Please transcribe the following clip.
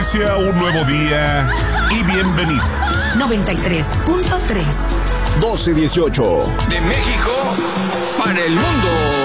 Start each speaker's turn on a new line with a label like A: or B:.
A: Inicia un nuevo día y bienvenidos.
B: 93.3
C: 1218.
D: De México para el mundo.